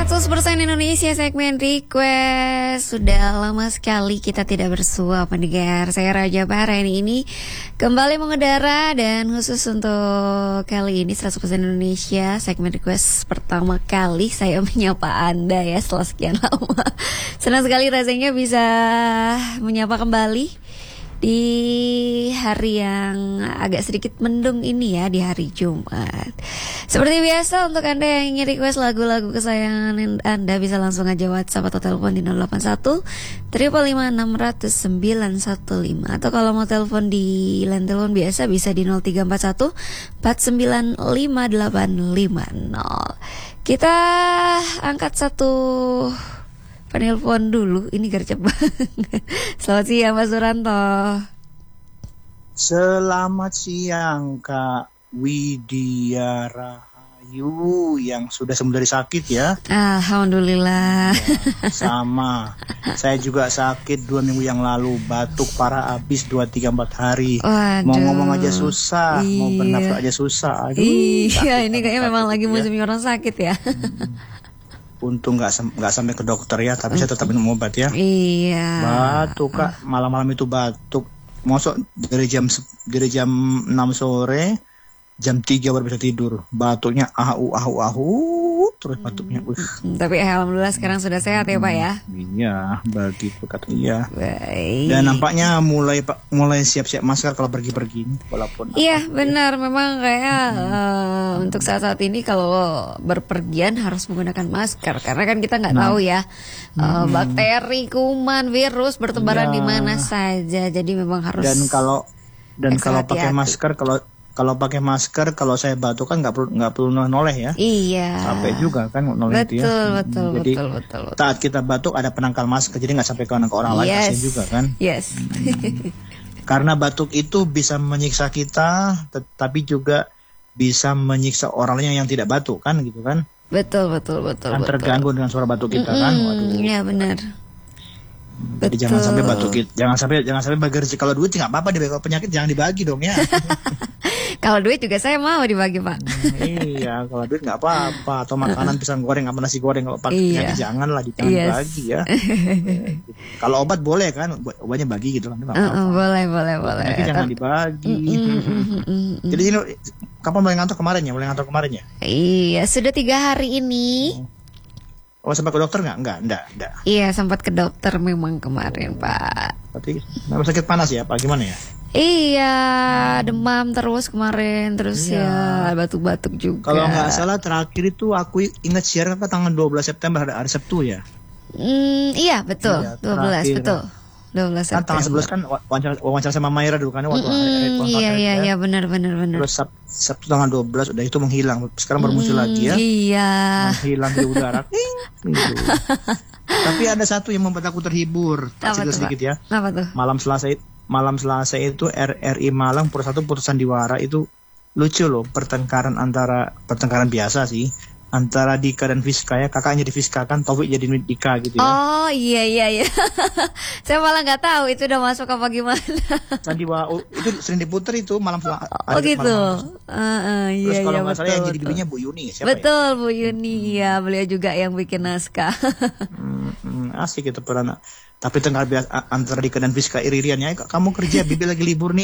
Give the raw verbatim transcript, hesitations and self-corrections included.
seratus persen Indonesia segmen request. Sudah lama sekali kita tidak bersua pendengar. Saya Raja Bahar ini, ini kembali mengudara dan khusus untuk kali ini seratus persen Indonesia segmen request pertama kali saya menyapa Anda ya setelah sekian lama. Senang sekali rasanya bisa menyapa kembali di hari yang agak sedikit mendung ini ya, di hari Jumat. Seperti biasa untuk Anda yang ingin request lagu-lagu kesayangan Anda bisa langsung aja WhatsApp atau telepon di nol delapan satu lima lima enam nol nol sembilan satu lima. Atau kalau mau telepon di line telepon biasa bisa di nol tiga empat satu empat sembilan lima delapan lima nol. Kita angkat satu penelpon dulu, ini gercep banget. Selamat siang Mas Suranto. Selamat siang Kak Widya Rahayu yang sudah sembuh dari sakit ya. Alhamdulillah. Ya, sama. Saya juga sakit dua minggu yang lalu, batuk parah abis dua tiga empat hari. Waduh. Mau ngomong aja susah, iya. mau bernafas aja susah. Aduh, iya, ini kayaknya memang lagi musimnya orang sakit ya. Hmm. Untung nggak sem- nggak sampai ke dokter ya, tapi saya tetap minum obat ya. Iya. Batuk Kak, malam-malam itu batuk. Mosok dari jam dari jam enam sore, jam tiga baru bisa tidur. Batuknya ahu ahu ahu terus batuknya. Uh. Hmm, tapi alhamdulillah sekarang sudah sehat ya Pak ya. Iya, begitu kata iya. Baik. Dan nampaknya mulai mulai siap-siap masker kalau pergi-pergi walaupun. Iya, apa, benar. Ya. Memang kayak hmm. uh, untuk saat-saat ini kalau berpergian harus menggunakan masker karena kan kita nggak nah. tahu ya uh, hmm. bakteri, kuman, virus bertebaran ya. Di mana saja. Jadi memang harus. Dan kalau dan kalau pakai masker kalau Kalau pakai masker, kalau saya batuk kan nggak perlu nggak perlu noleh ya. Iya. Sampai juga kan noleh betul, itu ya. Betul, jadi, betul, betul, betul. Saat kita batuk ada penangkal masker, jadi nggak sampai ke orang, ke orang lain, yes. kasian juga kan. Yes. Hmm. Karena batuk itu bisa menyiksa kita, tetapi juga bisa menyiksa orang lain yang tidak batuk kan, gitu kan. Betul, betul, betul. Kan betul. terganggu dengan suara batuk kita Mm-mm, kan. Waduh. Iya benar. Jadi jangan sampai batuk kita, jangan sampai jangan sampai bagi rezeki. Kalau duit nggak apa-apa, dibagi. Kalau penyakit jangan dibagi dong ya. Kalau duit juga saya mau dibagi Pak. Hmm, iya, kalau duit nggak apa-apa. Atau makanan pisang goreng apa nasi goreng, kalau pakai iya. penyakit janganlah, jangan yes. dibagi ya. Kalau obat boleh kan, obatnya bagi gitu kan. Uh, uh, boleh boleh boleh. Penyakit jangan dibagi. Mm, mm, mm, mm, mm. Jadi ini kapan mulai ngantor kemarin ya? Mulai ngantor kemarin ya? Iya, sudah tiga hari ini. Oh, sempat ke dokter nggak? Nggak, nggak, nggak. Iya, sempat ke dokter memang kemarin, Pak. Tapi memang sakit panas ya, Pak? Gimana ya? Iya, demam terus kemarin, terus iya. ya batuk-batuk juga. Kalau nggak salah terakhir itu aku ingat siaran apa tanggal dua belas September, hari, hari Sabtu ya? Mm, iya, betul. Iya, dua belas, betul. dua belas September. Kan tanggal sebelas kan wawancara, wawancara sama Mayra dulu kan waktu mm, hari, hari kontrak. Iya, iya, iya, benar benar benar. Terus Sab, Sabtu tanggal dua belas udah itu menghilang. Sekarang baru muncul mm, lagi ya. Iya. Menghilang di udara. Gitu. Tapi ada satu yang membuat aku terhibur. Apa tuh, sedikit ya. Apa tuh? Malam Selasa malam Selasa itu R R I Malang Persatu putusan Sandiwara itu lucu loh, pertengkaran antara pertengkaran biasa sih. Antara Dika dan Fiska ya, kakaknya di Fiska kan, Taufik jadi Dika gitu ya. Oh iya iya iya. Saya malah nggak tahu itu udah masuk apa gimana. Sandiwara oh, itu sering diputer itu malam Selasa. Oh gitu. Malam, uh, uh, iya, terus kalau iya, nggak salah yang jadi bibinya Bu Yuni siapa betul, ya? Bu Yuni ya, beliau juga yang bikin naskah. hmm, hmm, asik itu peran. Tapi tengah biasa antara Dika dan Fiska iri-irian ya, kamu kerja, bibi lagi libur nih.